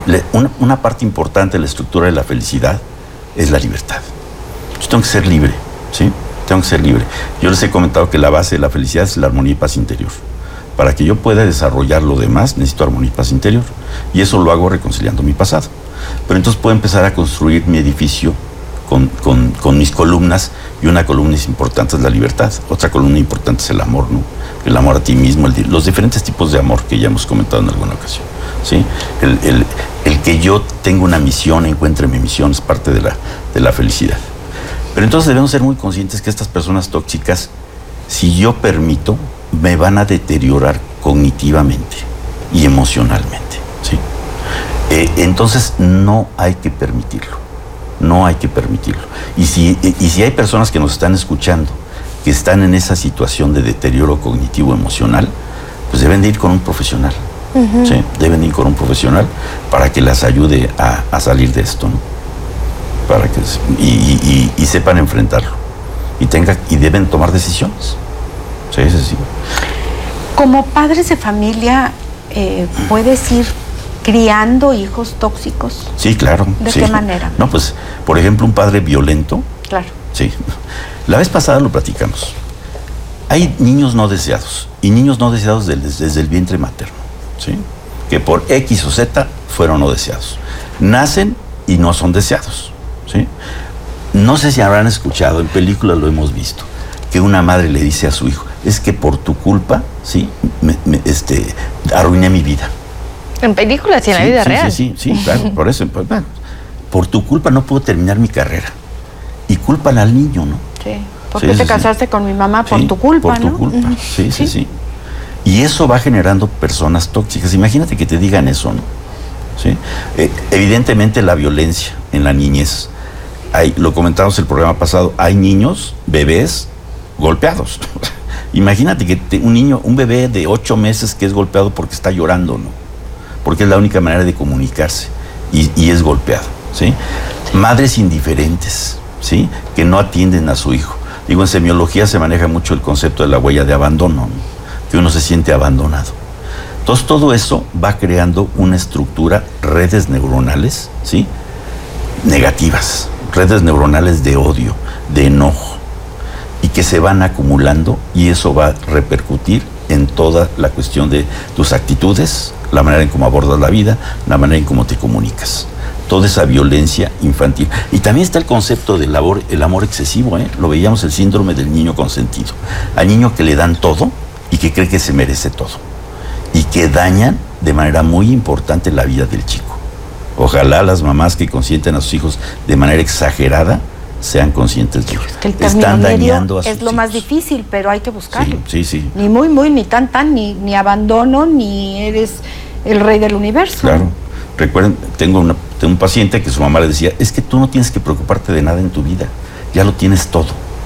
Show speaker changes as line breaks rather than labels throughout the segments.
Una parte importante de la estructura de la felicidad es la libertad. Yo tengo que ser libre, ¿sí? Tengo que ser libre. Yo les he comentado que la base de la felicidad es la armonía y paz interior. Para que yo pueda desarrollar lo demás, necesito armonía y paz interior. Y eso lo hago reconciliando mi pasado. Pero entonces puedo empezar a construir mi edificio con mis columnas, y una columna importante es la libertad, otra columna importante es el amor, ¿no? El amor a ti mismo, los diferentes tipos de amor que ya hemos comentado en alguna ocasión, ¿sí? El que yo tenga una misión, encuentre mi misión, es parte de la felicidad. Pero entonces debemos ser muy conscientes que estas personas tóxicas, si yo permito, me van a deteriorar cognitivamente y emocionalmente, ¿sí? Entonces no hay que permitirlo. No hay que permitirlo. Y si hay personas que nos están escuchando, que están en esa situación de deterioro cognitivo emocional, pues deben de ir con un profesional. Uh-huh. ¿Sí? Deben ir con un profesional para que las ayude a salir de esto, ¿no? Para que y sepan enfrentarlo. Y deben tomar decisiones. Sí, sí, sí.
Como padres de familia, ¿puedes ir criando hijos tóxicos?
Sí, claro.
¿De
sí.
qué manera?
No, pues, por ejemplo, un padre violento.
Claro.
Sí. La vez pasada lo platicamos. Hay niños no deseados, y niños no deseados desde el vientre materno, ¿sí? Que por X o Z fueron no deseados. Nacen y no son deseados, ¿sí? No sé si habrán escuchado, en películas lo hemos visto, que una madre le dice a su hijo, es que por tu culpa, ¿sí? Arruiné mi vida.
En películas y en la vida real.
Sí, claro, por eso. Bueno, por tu culpa no puedo terminar mi carrera. Y culpan al niño, ¿no?
Sí. ¿Por qué te casaste con mi mamá? Por tu culpa, ¿no?
Por tu culpa, sí. Y eso va generando personas tóxicas. Imagínate que te digan eso, ¿no? ¿Sí? Evidentemente la violencia en la niñez. Lo comentamos el programa pasado, hay niños, bebés, golpeados. Imagínate que un bebé de 8 meses que es golpeado porque está llorando, ¿no? Porque es la única manera de comunicarse y es golpeado, ¿sí? Madres indiferentes, ¿sí? Que no atienden a su hijo. Digo, en semiología se maneja mucho el concepto de la huella de abandono, ¿no? Que uno se siente abandonado. Entonces todo eso va creando una estructura, redes neuronales, ¿sí? Negativas, redes neuronales de odio, de enojo, y que se van acumulando, y eso va a repercutir en toda la cuestión de tus actitudes, la manera en cómo abordas la vida, la manera en cómo te comunicas. Toda esa violencia infantil. Y también está el concepto del amor excesivo, ¿eh? Lo veíamos, el síndrome del niño consentido. Al niño que le dan todo y que cree que se merece todo. Y que dañan de manera muy importante la vida del chico. Ojalá las mamás que consienten a sus hijos de manera exagerada sean conscientes de ello.
Es que el término medio es lo más difícil, pero hay que buscarlo.
Sí.
Ni muy, ni tan, ni abandono, ni eres el rey del universo.
Claro. Recuerden, tengo un paciente que su mamá le decía, es que tú no tienes que preocuparte de nada en tu vida, ya lo tienes todo.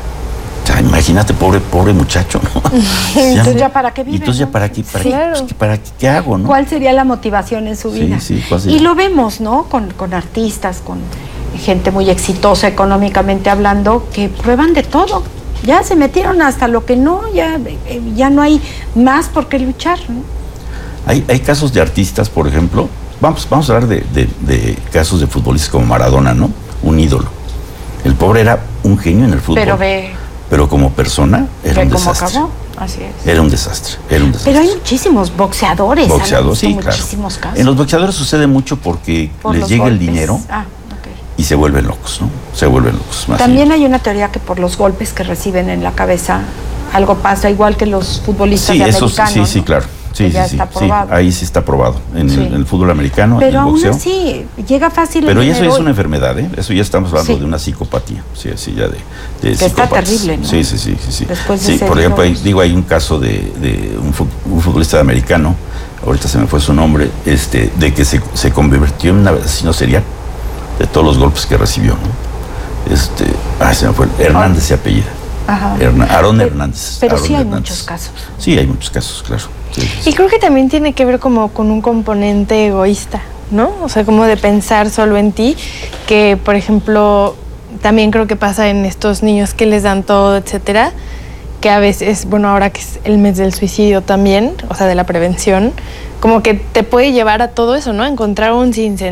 O sea, imagínate, pobre muchacho, ¿no?
Entonces ya para qué vive.
Entonces ya para qué, ¿qué hago, no?
¿Cuál sería la motivación en su vida? Y lo vemos, ¿no? Con artistas, con gente muy exitosa económicamente hablando, que prueban de todo. Ya se metieron hasta lo que no, ya no hay más por qué luchar, ¿no?
Hay casos de artistas, por ejemplo, vamos a hablar de casos de futbolistas como Maradona, ¿no? Un ídolo. El pobre era un genio en el fútbol. Pero como persona era un desastre.
¿Cómo acabó? Así es.
Era un desastre.
Pero hay muchísimos boxeadores.
Sí, claro.
Muchísimos casos.
En los boxeadores sucede mucho porque les llega el dinero. Y se vuelven locos, ¿no? Se vuelven locos.
También hay una teoría que por los golpes que reciben en la cabeza algo pasa, igual que los futbolistas americanos.
Sí, claro. Sí, ahí sí está probado, en el fútbol americano,
pero
en el boxeo.
Pero aún así, llega fácil.
Pero eso es una enfermedad, ¿eh? Eso ya estamos hablando de una psicopatía, ya de
que está terrible, ¿no?
Sí.
Después de
por ejemplo, hay un caso de un futbolista americano, ahorita se me fue su nombre, de que se convirtió en un asesino serial de todos los golpes que recibió, ¿no? Se me fue, Hernández se apellida.
Ajá.
Aarón Hernández.
Pero sí hay muchos casos.
Sí, hay muchos casos, claro.
Y creo que también tiene que ver como con un componente egoísta, ¿no? O sea, como de pensar solo en ti, que por ejemplo, también creo que pasa en estos niños que les dan todo, etcétera, que a veces, bueno, ahora que es el mes del suicidio también, o sea, de la prevención, como que te puede llevar a todo eso, ¿no? Encontrar un sinsentido